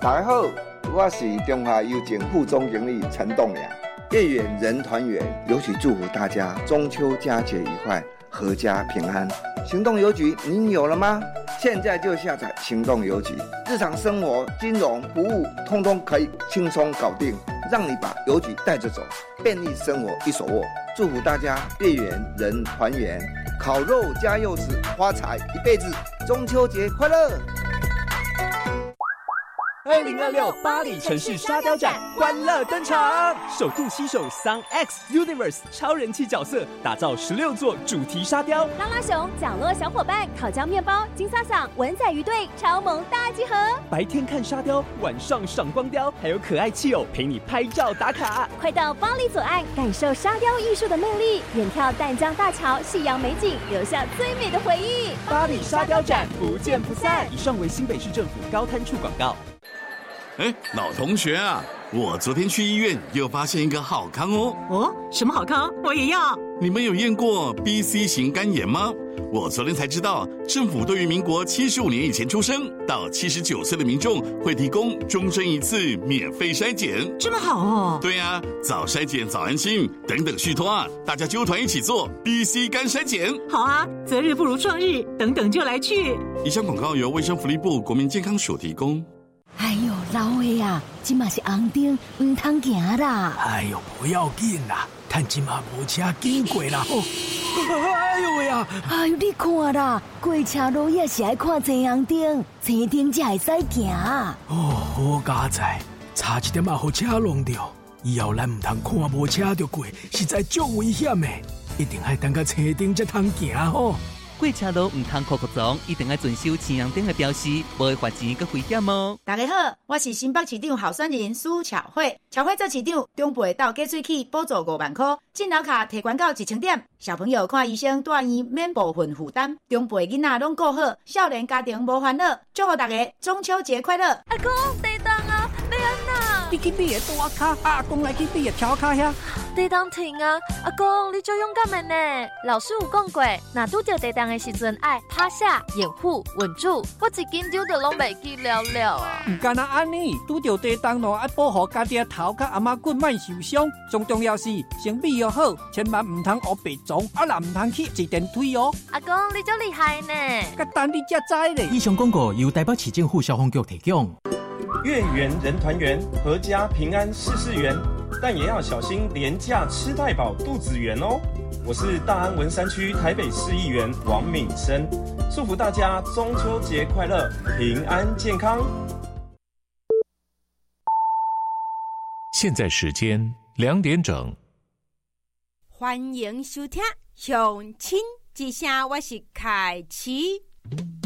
大家好，我是中华邮政副总经理陈栋梁。月圆人团圆，邮局祝福大家中秋佳节愉快，阖家平安。行动邮局您有了吗？现在就下载行动邮局，日常生活、金融服务通通可以轻松搞定，让你把邮局带着走，便利生活一手握。祝福大家月圆人团圆，烤肉加柚子，发财一辈子，中秋节快乐 ！2026巴黎城市沙雕展欢乐登场，首度携手 Sun X Universe 超人气角色，打造16座主题沙雕。 拉拉熊、角落小伙伴、烤焦面包、金萨桑、文仔鱼队超萌大集合。 白天看沙雕，晚上赏光雕，还有可爱气偶陪你拍照打卡。 快到巴黎左岸，感受沙雕艺术的魅力，远眺淡江大桥、夕阳美景，留下最美的回忆。 巴黎沙雕展不见不散。以上为新北市政府高滩处广告。 老同学啊，我昨天去医院又发现一个好康哦。 哦，什么好康？我也要。 你们有验过 BC 型肝炎吗？我昨天才知道，政府对于民国75年以前出生到79岁的民众会提供终身一次免费筛检。 这么好哦。 对啊，早筛检早安心，等等续托啊，大家揪团一起做 BC 肝筛检。 好啊，择日不如撞日，等等就来去。 以上广告由卫生福利部国民健康署提供。 哎呦，老的啊，今嘛是红灯，唔通行啦。 哎呦，不要紧啦，但今嘛无车经过啦。哦，哎呦喂啊！ 哎呦，你看啦，过车路也是爱看前红灯，前灯才会使行。 哦，好佳哉，差一点啊，互车弄掉。以后咱唔通看无车就过，实在足危险的，一定要等到车灯才通行吼。 过车路唔通酷撞，一定要遵守前红灯的标示，无会罚钱佮危险哦。 大家好，我是新北市长候选人苏巧慧。巧慧做市长，中部到加水器补助5万块，进楼卡提悬到1000点。小朋友看医生住院免部分负担，中部的囡仔拢顾好，少年家庭无烦恼。祝福大家中秋节快乐！ 阿公，地当啊，要安那？ 你去你的大卡，阿公来去你的条卡遐。 地当停啊！阿公，你最勇敢的呢。老师有讲过，若拄着地当的时阵，爱趴下、掩护、稳住。我一紧张就拢袂记了了啊！ 唔干那安尼，拄着地当咯，爱保护家己的头甲阿妈骨莫受伤。最重要是身体要好，千万唔通学白撞，啊若唔通去坐电梯哦。 阿公，你真厉害呢！ 甲等你才知咧。 以上广告由台北市政府消防局提供。 月圆人团圆，阖家平安事事圆，但也要小心廉价吃太饱肚子圆哦。我是大安文山区台北市议员王敏生，祝福大家中秋节快乐，平安健康。 现在时间2点整， 欢迎收听《乡亲之声》，我是凯琪。